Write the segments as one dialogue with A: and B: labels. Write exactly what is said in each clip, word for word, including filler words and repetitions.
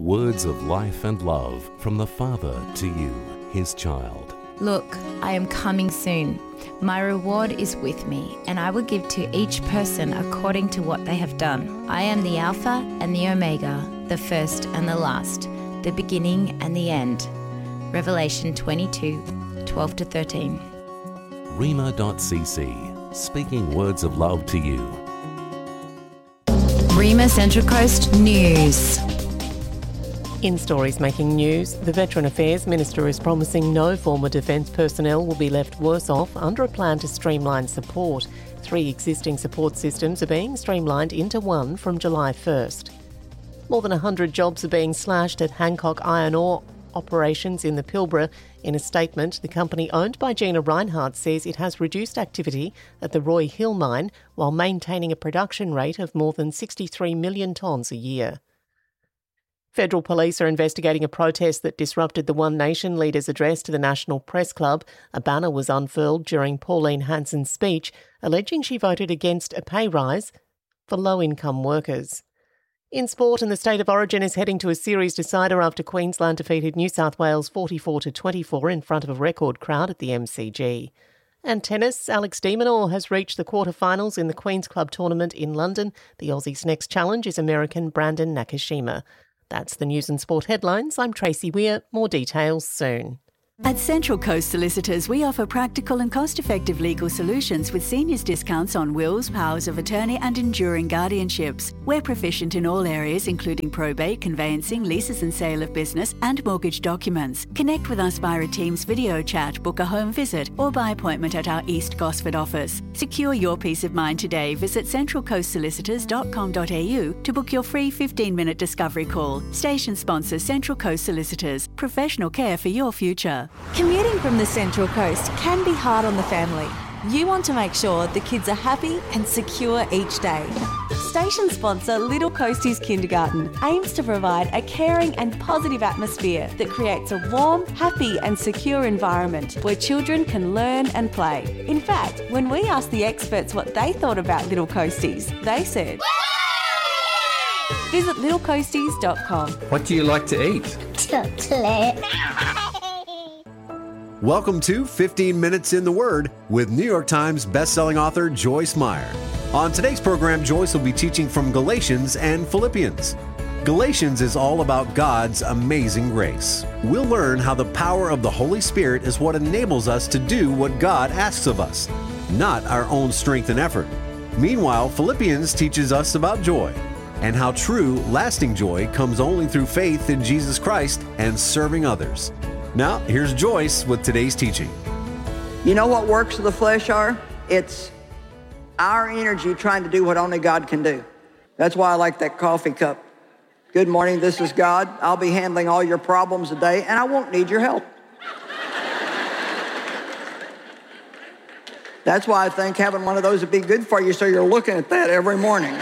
A: Words of life and love from the Father to you, his child.
B: Look, I am coming soon. My reward is with me, and I will give to each person according to what they have done. I am the Alpha and the Omega, the first and the last, the beginning and the end. Revelation twenty-two, twelve to thirteen.
A: Rhema dot c c, speaking words of love to you.
B: Rhema Central Coast News.
C: In stories making news, the Veteran Affairs Minister is promising no former defence personnel will be left worse off under a plan to streamline support. Three existing support systems are being streamlined into one from July first. More than one hundred jobs are being slashed at Hancock Iron Ore operations in the Pilbara. In a statement, the company owned by Gina Reinhardt says it has reduced activity at the Roy Hill mine while maintaining a production rate of more than sixty-three million tonnes a year. Federal police are investigating a protest that disrupted the One Nation leader's address to the National Press Club. A banner was unfurled during Pauline Hanson's speech, alleging she voted against a pay rise for low-income workers. In sport, and the State of Origin is heading to a series decider after Queensland defeated New South Wales forty-four to twenty-four in front of a record crowd at the M C G. And tennis, Alex de Minaur has reached the quarterfinals in the Queen's Club tournament in London. The Aussie's next challenge is American Brandon Nakashima. That's the news and sport headlines. I'm Tracy Weir. More details soon.
D: At Central Coast Solicitors, we offer practical and cost-effective legal solutions with seniors discounts on wills, powers of attorney and enduring guardianships. We're proficient in all areas, including probate, conveyancing, leases and sale of business and mortgage documents. Connect with us via a Teams video chat, book a home visit or by appointment at our East Gosford office. Secure your peace of mind today. Visit central coast solicitors dot com dot a u to book your free fifteen-minute discovery call. Station sponsor Central Coast Solicitors. Professional care for your future.
E: Commuting from the Central Coast can be hard on the family. You want to make sure the kids are happy and secure each day. Station sponsor Little Coasties Kindergarten aims to provide a caring and positive atmosphere that creates a warm, happy and secure environment where children can learn and play. In fact, when we asked the experts what they thought about Little Coasties, they said, visit little coasties dot com.
F: What do you like to eat?
G: Chocolate.
H: Welcome to fifteen minutes in the Word with New York Times bestselling author Joyce Meyer. On today's program, Joyce will be teaching from Galatians and Philippians. Galatians is all about God's amazing grace. We'll learn how the power of the Holy Spirit is what enables us to do what God asks of us, not our own strength and effort. Meanwhile, Philippians teaches us about joy and how true, lasting joy comes only through faith in Jesus Christ and serving others. Now, here's Joyce with today's teaching.
I: You know what works of the flesh are? It's our energy trying to do what only God can do. That's why I like that coffee cup. Good morning, this is God. I'll be handling all your problems today, and I won't need your help. That's why I think having one of those would be good for you, so you're looking at that every morning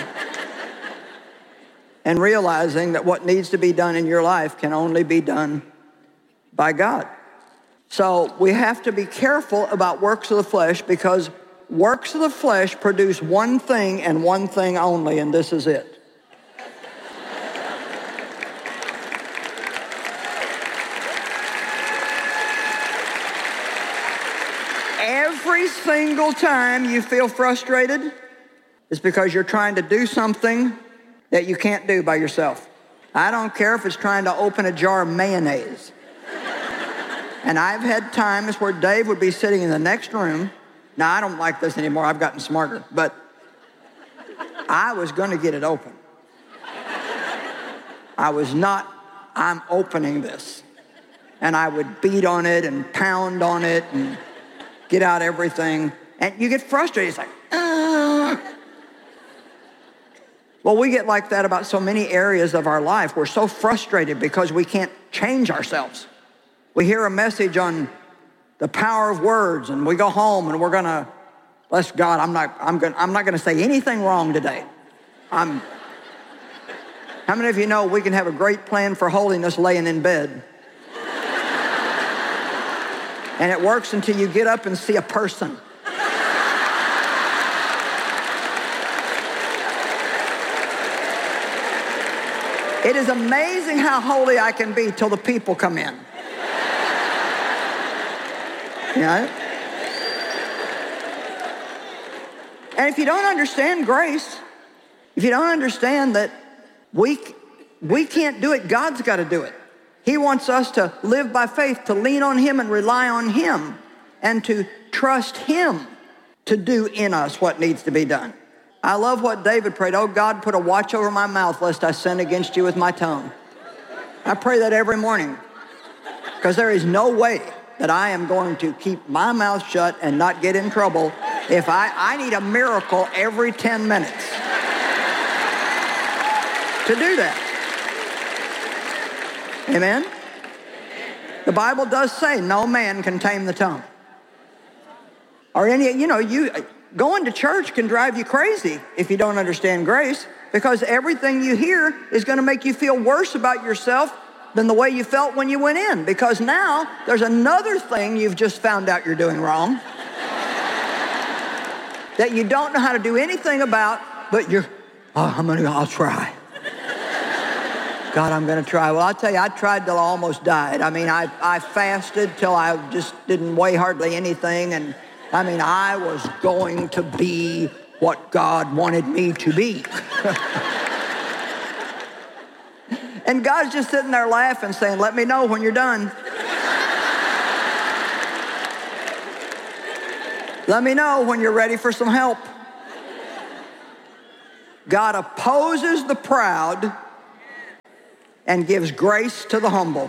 I: and realizing that what needs to be done in your life can only be done by God. So we have to be careful about works of the flesh, because works of the flesh produce one thing and one thing only, and this is it. Every single time you feel frustrated, it's because you're trying to do something that you can't do by yourself. I don't care if it's trying to open a jar of mayonnaise. And I've had times where Dave would be sitting in the next room. Now, I don't like this anymore. I've gotten smarter. But I was going to get it open. I was not, I'm opening this. And I would beat on it and pound on it and get out everything. And you get frustrated. It's like, ah. Well, we get like that about so many areas of our life. We're so frustrated because we can't change ourselves. We hear a message on the power of words, and we go home and we're gonna, bless God, I'm not, I'm gonna, I'm not gonna say anything wrong today. I'm. How many of you know we can have a great plan for holiness laying in bed? And it works until you get up and see a person. It is amazing how holy I can be till the people come in. You know? And if you don't understand grace, if you don't understand that we, we can't do it, God's got to do it. He wants us to live by faith, to lean on him and rely on him, and to trust him to do in us what needs to be done. I love what David prayed. Oh, God, put a watch over my mouth lest I sin against you with my tongue. I pray that every morning because there is no way that I am going to keep my mouth shut and not get in trouble if I, I need a miracle every ten minutes to do that. Amen? The Bible does say no man can tame the tongue. Or any, you know, you going to church can drive you crazy if you don't understand grace, because everything you hear is going to make you feel worse about yourself than the way you felt when you went in, because now there's another thing you've just found out you're doing wrong that you don't know how to do anything about, but you're, oh, I'm gonna, I'll try. God, I'm gonna try. Well, I'll tell you, I tried till I almost died. I mean, I, I fasted till I just didn't weigh hardly anything, and I mean, I was going to be what God wanted me to be. And God's just sitting there laughing, saying, let me know when you're done. Let me know when you're ready for some help. God opposes the proud and gives grace to the humble.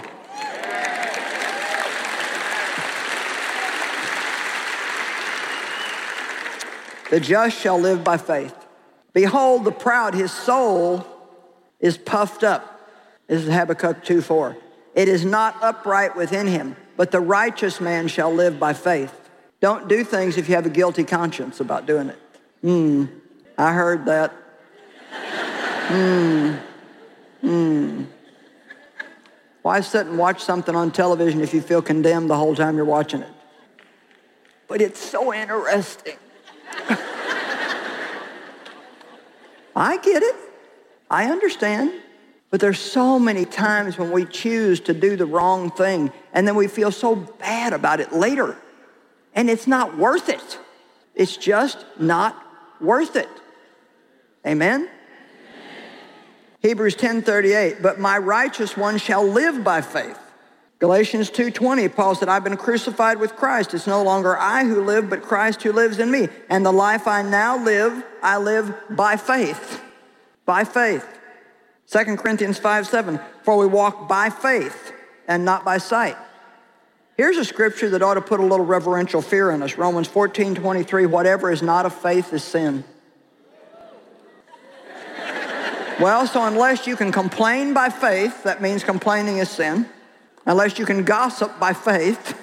I: The just shall live by faith. Behold, the proud, his soul is puffed up. This is Habakkuk two four. It is not upright within him, but the righteous man shall live by faith. Don't do things if you have a guilty conscience about doing it. Hmm, I heard that. Hmm, hmm. Why sit and watch something on television if you feel condemned the whole time you're watching it? But it's so interesting. I get it. I understand. But there's so many times when we choose to do the wrong thing and then we feel so bad about it later. And it's not worth it. It's just not worth it. Amen? Hebrews ten thirty-eight, but my righteous one shall live by faith. Galatians two twenty, Paul said, I've been crucified with Christ. It's no longer I who live, but Christ who lives in me. And the life I now live, I live by faith. By faith. Second Corinthians five seven, for we walk by faith and not by sight. Here's a scripture that ought to put a little reverential fear in us. Romans fourteen twenty-three, whatever is not of faith is sin. Well, so unless you can complain by faith, that means complaining is sin. Unless you can gossip by faith.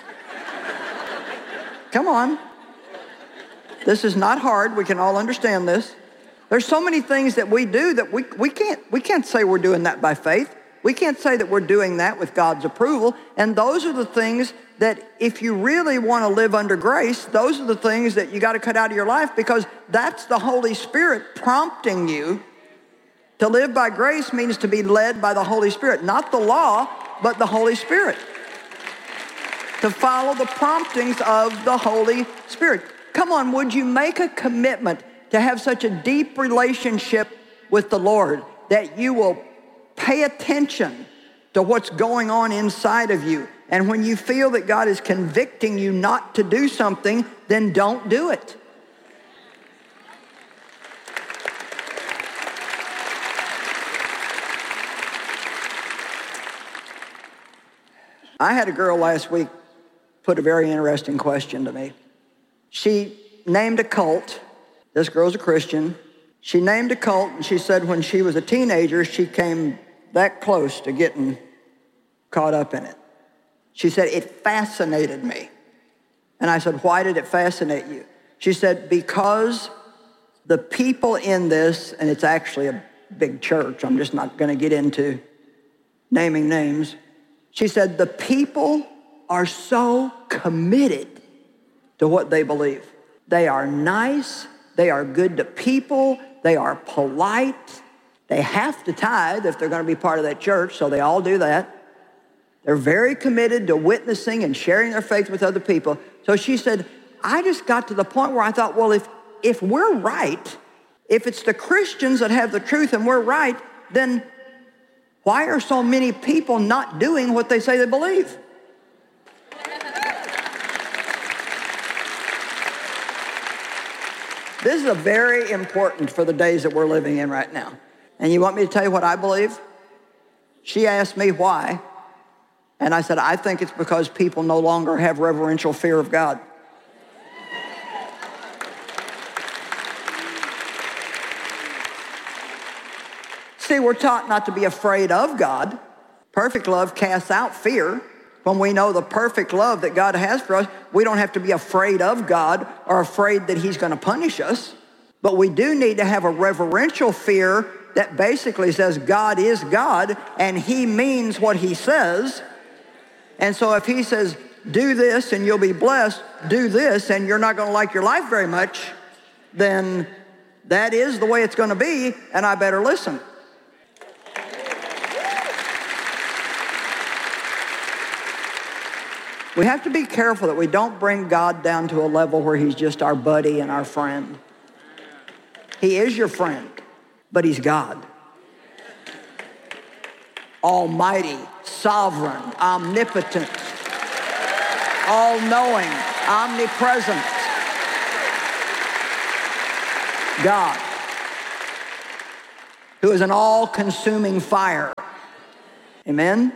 I: Come on. This is not hard. We can all understand this. There's so many things that we do that we, we, can't, we can't say we're doing that by faith. We can't say that we're doing that with God's approval. And those are the things that if you really want to live under grace, those are the things that you got to cut out of your life, because that's the Holy Spirit prompting you. To live by grace means to be led by the Holy Spirit, not the law, but the Holy Spirit. To follow the promptings of the Holy Spirit. Come on, would you make a commitment to have such a deep relationship with the Lord that you will pay attention to what's going on inside of you? And when you feel that God is convicting you not to do something, then don't do it. I had a girl last week put a very interesting question to me. She named a cult. This girl's a Christian. She named a cult, and she said when she was a teenager, she came that close to getting caught up in it. She said, it fascinated me. And I said, why did it fascinate you? She said, because the people in this, and it's actually a big church, I'm just not going to get into naming names. She said, the people are so committed to what they believe. They are nice. They are good to people. They are polite. They have to tithe if they're going to be part of that church, so they all do that. They're very committed to witnessing and sharing their faith with other people. So she said, I just got to the point where I thought, well, if, if we're right, if it's the Christians that have the truth and we're right, then why are so many people not doing what they say they believe? This is a very important for the days that we're living in right now. And you want me to tell you what I believe? She asked me why. And I said, I think it's because people no longer have reverential fear of God. See, we're taught not to be afraid of God. Perfect love casts out fear. When we know the perfect love that God has for us, we don't have to be afraid of God or afraid that he's going to punish us. But we do need to have a reverential fear that basically says God is God and he means what he says. And so if he says, do this and you'll be blessed, do this and you're not going to like your life very much, then that is the way it's going to be, and I better listen. We have to be careful that we don't bring God down to a level where he's just our buddy and our friend. He is your friend, but he's God. Almighty, sovereign, omnipotent, all-knowing, omnipresent. God, who is an all-consuming fire. Amen?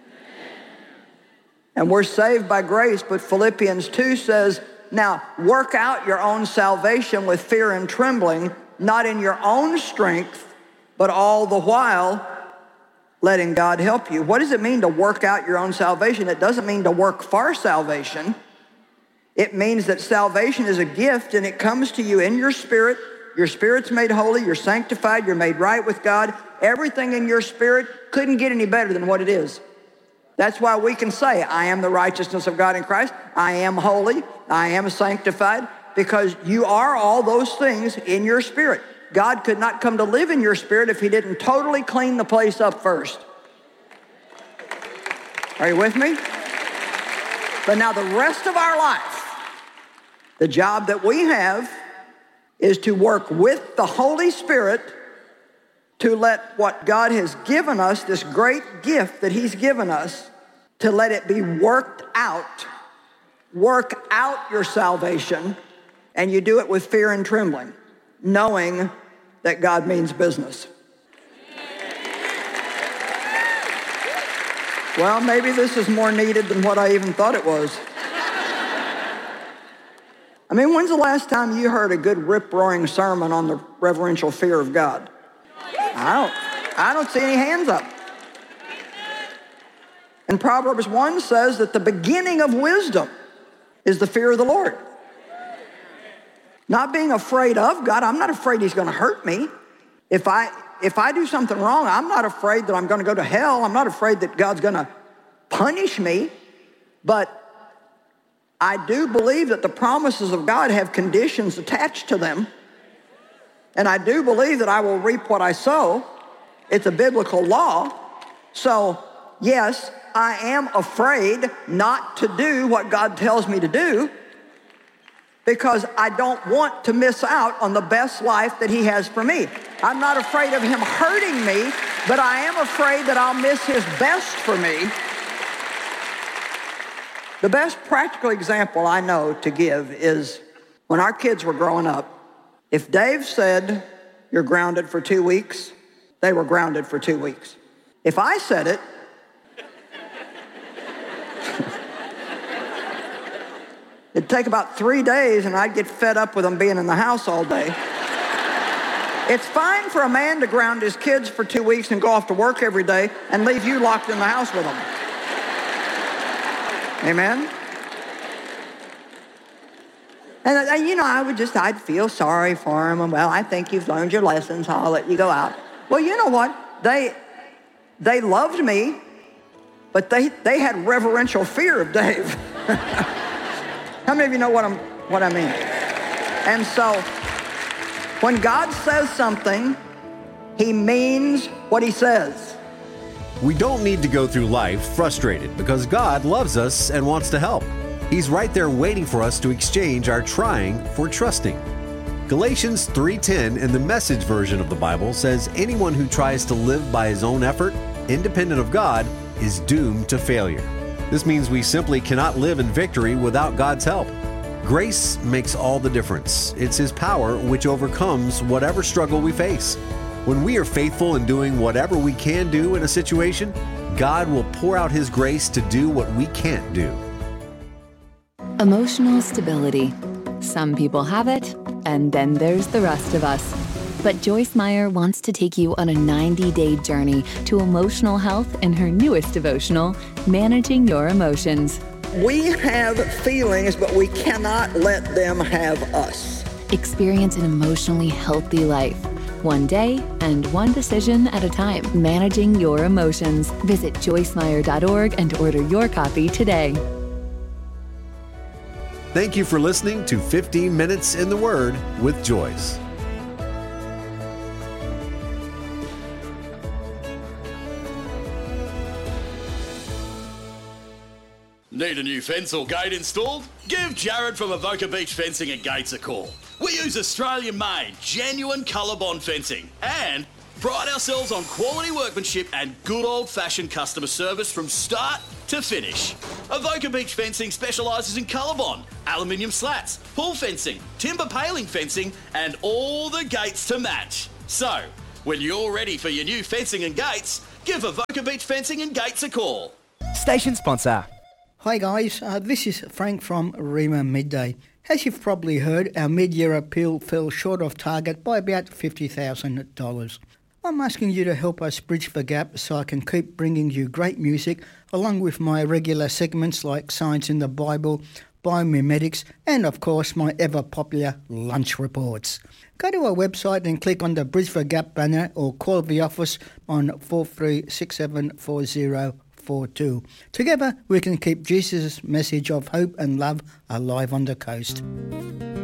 I: And we're saved by grace, but Philippians two says, now work out your own salvation with fear and trembling, not in your own strength, but all the while letting God help you. What does it mean to work out your own salvation? It doesn't mean to work for salvation. It means that salvation is a gift and it comes to you in your spirit. Your spirit's made holy, you're sanctified, you're made right with God. Everything in your spirit couldn't get any better than what it is. That's why we can say, I am the righteousness of God in Christ. I am holy. I am sanctified, because you are all those things in your spirit. God could not come to live in your spirit if he didn't totally clean the place up first. Are you with me? But now the rest of our life, the job that we have is to work with the Holy Spirit to let what God has given us, this great gift that he's given us, to let it be worked out. Work out your salvation, and you do it with fear and trembling, knowing that God means business. Well, maybe this is more needed than what I even thought it was. I mean, when's the last time you heard a good rip-roaring sermon on the reverential fear of God? I don't, I don't see any hands up. And Proverbs one says that the beginning of wisdom is the fear of the Lord. Not being afraid of God. I'm not afraid he's going to hurt me. If I, if I do something wrong, I'm not afraid that I'm going to go to hell. I'm not afraid that God's going to punish me. But I do believe that the promises of God have conditions attached to them. And I do believe that I will reap what I sow. It's a biblical law. So, yes, I am afraid not to do what God tells me to do, because I don't want to miss out on the best life that he has for me. I'm not afraid of him hurting me, but I am afraid that I'll miss his best for me. The best practical example I know to give is when our kids were growing up. If Dave said, you're grounded for two weeks, they were grounded for two weeks. If I said it, it'd take about three days and I'd get fed up with them being in the house all day. It's fine for a man to ground his kids for two weeks and go off to work every day and leave you locked in the house with them. Amen? And, uh, you know, I would just, I'd feel sorry for him. And, well, I think you've learned your lessons. I'll let you go out. Well, you know what? They, they loved me, but they, they had reverential fear of Dave. How many of you know what, I'm, what I mean? And so when God says something, He means what he says.
H: We don't need to go through life frustrated because God loves us and wants to help. He's right there waiting for us to exchange our trying for trusting. Galatians three ten in the Message version of the Bible says anyone who tries to live by his own effort, independent of God, is doomed to failure. This means we simply cannot live in victory without God's help. Grace makes all the difference. It's His power which overcomes whatever struggle we face. When we are faithful in doing whatever we can do in a situation, God will pour out His grace to do what we can't do.
F: Emotional stability. Some people have it, and then there's the rest of us. But Joyce Meyer wants to take you on a ninety-day journey to emotional health in her newest devotional, Managing Your Emotions.
I: We have feelings, but we cannot let them have us.
F: Experience an emotionally healthy life, one day and one decision at a time. Managing Your Emotions. Visit joyce meyer dot org and order your copy today.
H: Thank you for listening to fifteen minutes in the Word with Joyce.
G: Need a new fence or gate installed? Give Jared from Avoca Beach Fencing and Gates a call. We use Australian-made, genuine ColourBond fencing and pride ourselves on quality workmanship and good old-fashioned customer service from start to finish. Avoca Beach Fencing specialises in ColourBond, aluminium slats, pool fencing, timber paling fencing and all the gates to match. So, when you're ready for your new fencing and gates, give Avoca Beach Fencing and Gates a call.
J: Station sponsor.
K: Hi guys, uh, this is Frank from Rima Midday. As you've probably heard, our mid-year appeal fell short of target by about fifty thousand dollars. I'm asking you to help us bridge the gap so I can keep bringing you great music along with my regular segments like Science in the Bible, Biomimetics and of course my ever-popular lunch reports. Go to our website and click on the Bridge the Gap banner or call the office on four three six seven four zero four two. Together we can keep Jesus' message of hope and love alive on the coast.